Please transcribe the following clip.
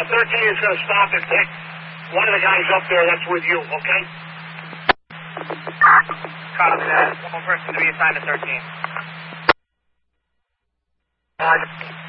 13 is going to stop and pick one of the guys up there that's with you, okay? Copy that. One more person to be assigned to 13.